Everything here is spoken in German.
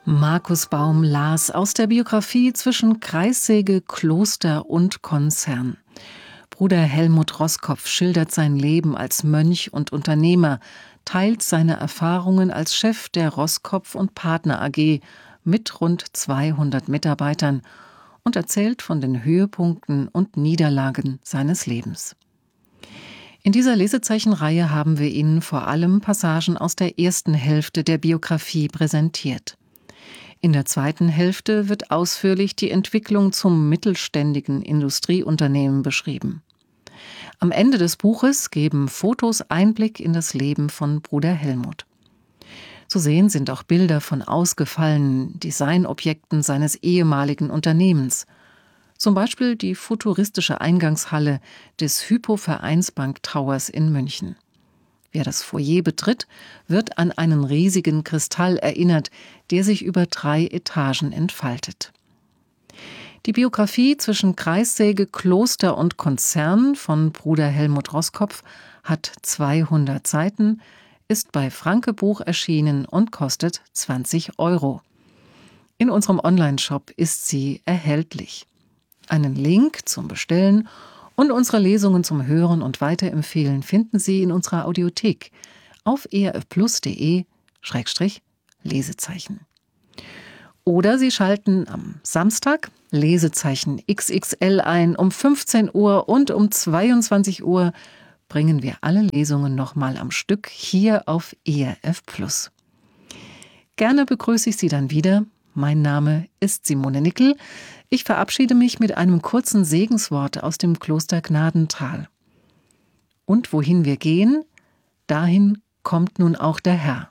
Markus Baum las aus der Biografie Zwischen Kreissäge, Kloster und Konzern. Bruder Helmut Roskopf schildert sein Leben als Mönch und Unternehmer, teilt seine Erfahrungen als Chef der Roskopf und Partner AG mit rund 200 Mitarbeitern und erzählt von den Höhepunkten und Niederlagen seines Lebens. In dieser Lesezeichenreihe haben wir Ihnen vor allem Passagen aus der ersten Hälfte der Biografie präsentiert. In der zweiten Hälfte wird ausführlich die Entwicklung zum mittelständigen Industrieunternehmen beschrieben. Am Ende des Buches geben Fotos Einblick in das Leben von Bruder Helmut. Zu sehen sind auch Bilder von ausgefallenen Designobjekten seines ehemaligen Unternehmens. Zum Beispiel die futuristische Eingangshalle des Hypo Vereinsbank Towers in München. Wer das Foyer betritt, wird an einen riesigen Kristall erinnert, der sich über 3 Etagen entfaltet. Die Biografie Zwischen Kreissäge, Kloster und Konzern von Bruder Helmut Roskopf hat 200 Seiten, ist bei Franke Buch erschienen und kostet 20 €. In unserem Onlineshop ist sie erhältlich. Einen Link zum Bestellen und unsere Lesungen zum Hören und Weiterempfehlen finden Sie in unserer Audiothek auf erfplus.de/Lesezeichen. Oder Sie schalten am Samstag Lesezeichen XXL ein. Um 15 Uhr und um 22 Uhr bringen wir alle Lesungen nochmal am Stück hier auf ERF Plus. Gerne begrüße ich Sie dann wieder. Mein Name ist Simone Nickel. Ich verabschiede mich mit einem kurzen Segenswort aus dem Kloster Gnadenthal. Und wohin wir gehen, dahin kommt nun auch der Herr.